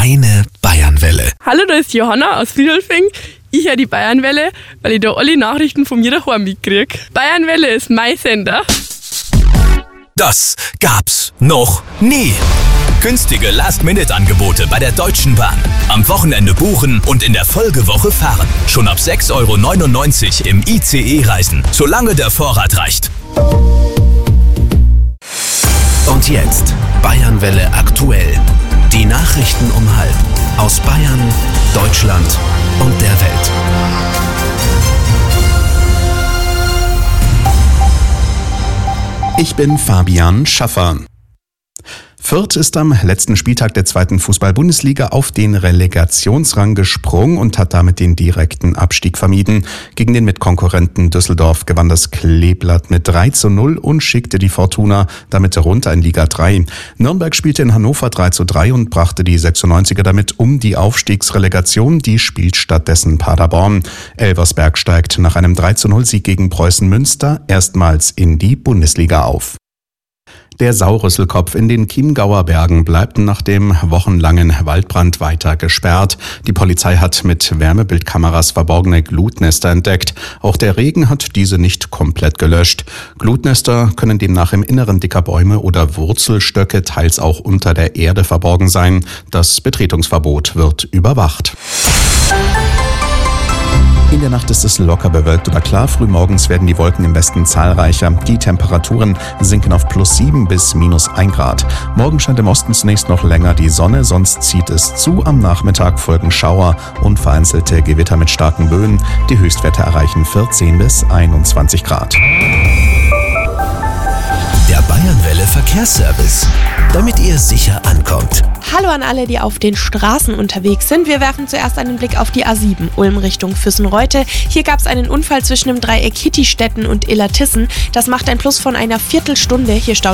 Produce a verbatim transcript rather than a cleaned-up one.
Deine Bayernwelle. Hallo, da ist Johanna aus Friedolfing. Ich höre die Bayernwelle, weil ich da alle Nachrichten von mir daheim mitkriege. Bayernwelle ist mein Sender. Das gab's noch nie. Günstige Last-Minute-Angebote bei der Deutschen Bahn. Am Wochenende buchen und in der Folgewoche fahren. Schon ab sechs Euro neunundneunzig im I C E-Reisen, solange der Vorrat reicht. Und jetzt Bayernwelle aktuell. Die Nachrichten um halb. Aus Bayern, Deutschland und der Welt. Ich bin Fabian Schaffer. Fürth ist am letzten Spieltag der zweiten Fußball-Bundesliga auf den Relegationsrang gesprungen und hat damit den direkten Abstieg vermieden. Gegen den Mitkonkurrenten Düsseldorf gewann das Kleeblatt mit drei zu null und schickte die Fortuna damit runter in Liga drei. Nürnberg spielte in Hannover drei zu drei und brachte die sechsundneunziger damit um die Aufstiegsrelegation. Die spielt stattdessen Paderborn. Elversberg steigt nach einem drei zu null Sieg gegen Preußen Münster erstmals in die Bundesliga auf. Der Saurüsselkopf in den Chiemgauer Bergen bleibt nach dem wochenlangen Waldbrand weiter gesperrt. Die Polizei hat mit Wärmebildkameras verborgene Glutnester entdeckt. Auch der Regen hat diese nicht komplett gelöscht. Glutnester können demnach im Inneren dicker Bäume oder Wurzelstöcke, teils auch unter der Erde verborgen sein. Das Betretungsverbot wird überwacht. In der Nacht ist es locker bewölkt oder klar. Frühmorgens werden die Wolken im Westen zahlreicher. Die Temperaturen sinken auf plus sieben bis minus ein Grad. Morgen scheint im Osten zunächst noch länger die Sonne, sonst zieht es zu. Am Nachmittag folgen Schauer und vereinzelte Gewitter mit starken Böen. Die Höchstwerte erreichen vierzehn bis einundzwanzig Grad. Der Bayernwelle Verkehrsservice, damit ihr sicher ankommt. Hallo an alle, die auf den Straßen unterwegs sind. Wir werfen zuerst einen Blick auf die A sieben, Ulm Richtung Füssen-Reute. Hier gab es einen Unfall zwischen dem Dreieck Hittistetten und Illertissen. Das macht ein Plus von einer Viertelstunde. Hier staut